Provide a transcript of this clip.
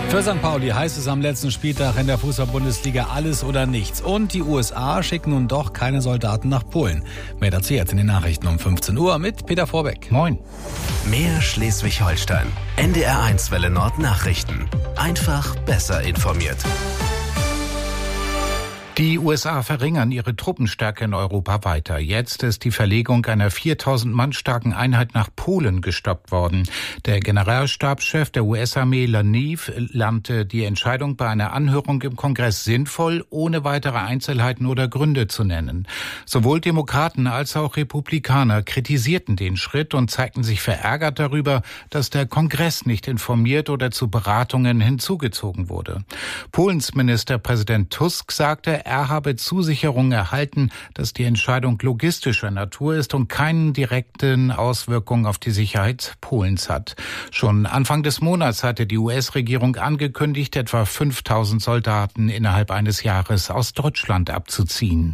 Für St. Pauli heißt es am letzten Spieltag in der Fußball-Bundesliga alles oder nichts. Und die USA schicken nun doch keine Soldaten nach Polen. Mehr dazu jetzt in den Nachrichten um 15 Uhr mit Peter Vorbeck. Moin. Mehr Schleswig-Holstein. NDR1 Welle Nord Nachrichten. Einfach besser informiert. Die USA verringern ihre Truppenstärke in Europa weiter. Jetzt ist die Verlegung einer 4.000 Mann starken Einheit nach Polen gestoppt worden. Der Generalstabschef der US-Armee Laniv nannte die Entscheidung bei einer Anhörung im Kongress sinnvoll, ohne weitere Einzelheiten oder Gründe zu nennen. Sowohl Demokraten als auch Republikaner kritisierten den Schritt und zeigten sich verärgert darüber, dass der Kongress nicht informiert oder zu Beratungen hinzugezogen wurde. Polens Ministerpräsident Tusk sagte, er habe Zusicherungen erhalten, dass die Entscheidung logistischer Natur ist und keine direkten Auswirkungen auf die Sicherheit Polens hat. Schon Anfang des Monats hatte die US-Regierung angekündigt, etwa 5.000 Soldaten innerhalb eines Jahres aus Deutschland abzuziehen.